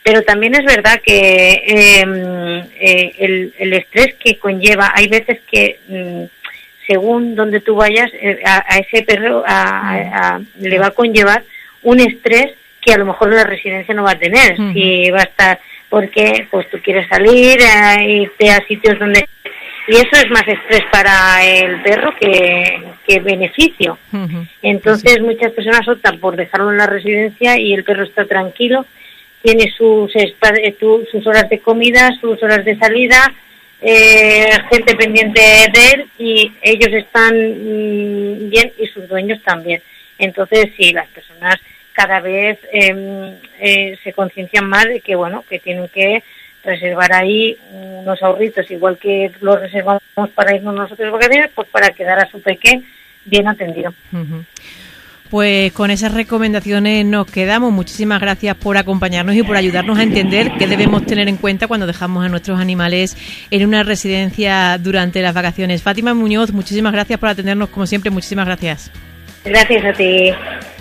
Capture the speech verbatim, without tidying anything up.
Pero también es verdad que eh, eh, el, el estrés que conlleva, hay veces que mm, según donde tú vayas, eh, a, a ese perro a, a, a, le va a conllevar un estrés que a lo mejor la residencia no va a tener. Uh-huh. Si va a estar, porque pues tú quieres salir, eh, irte a sitios donde... Y eso es más estrés para el perro que, que beneficio. Uh-huh. Entonces muchas personas optan por dejarlo en la residencia y el perro está tranquilo, tiene sus, sus horas de comida, sus horas de salida, eh, gente pendiente de él y ellos están mmm, bien y sus dueños también. Entonces sí, las personas cada vez eh, eh, se conciencian más de que bueno, que tienen que reservar ahí unos ahorritos, igual que los reservamos para irnos nosotros de vacaciones, pues para quedar a su peque bien atendido. Uh-huh. Pues con esas recomendaciones nos quedamos. Muchísimas gracias por acompañarnos y por ayudarnos a entender qué debemos tener en cuenta cuando dejamos a nuestros animales en una residencia durante las vacaciones. Fátima Muñoz, muchísimas gracias por atendernos como siempre. Muchísimas gracias. Gracias a ti.